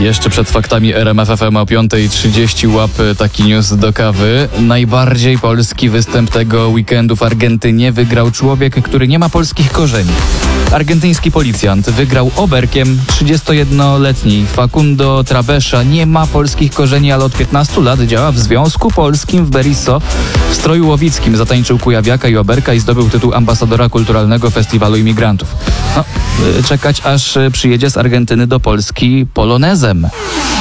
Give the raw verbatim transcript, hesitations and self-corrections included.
Jeszcze przed faktami R M F F M o piąta trzydzieści łap taki news do kawy. Najbardziej polski występ tego weekendu w Argentynie wygrał człowiek, który nie ma polskich korzeni. Argentyński policjant wygrał oberkiem. trzydziestojednoletni Facundo Trabesza nie ma polskich korzeni, ale od piętnastu lat działa w Związku Polskim w Berisso. W stroju łowickim zatańczył kujawiaka i oberka i zdobył tytuł ambasadora kulturalnego Festiwalu Imigrantów. No, czekać aż przyjedzie z Argentyny do Polski polonezem.